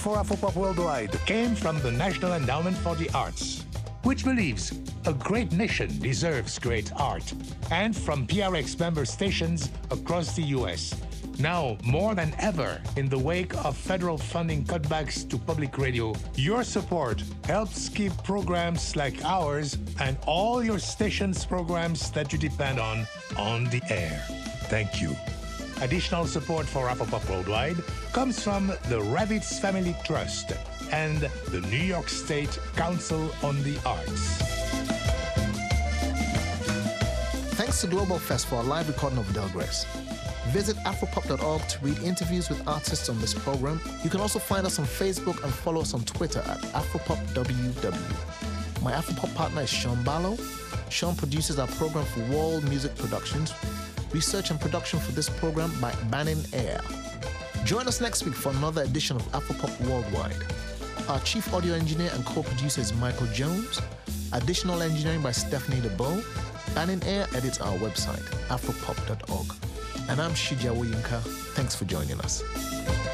for Afropop Worldwide came from the National Endowment for the Arts, which believes a great nation deserves great art, and from PRX member stations across the U.S. Now, more than ever, in the wake of federal funding cutbacks to public radio, your support helps keep programs like ours and all your station's programs that you depend on the air. Thank you. Additional support for Afropop Worldwide comes from the Ravitz Family Trust and the New York State Council on the Arts. Thanks to Global Fest for a live recording of Delgrace. Visit afropop.org to read interviews with artists on this program. You can also find us on Facebook and follow us on Twitter at AfropopWW. My Afropop partner is Sean Barlow. Sean produces our program for World Music Productions. Research and production for this program by Banning Air. Join us next week for another edition of Afropop Worldwide. Our chief audio engineer and co-producer is Michael Jones. Additional engineering by Stephanie DeBow. Banning Air edits our website, afropop.org. And I'm Shija Woyinka. Thanks for joining us.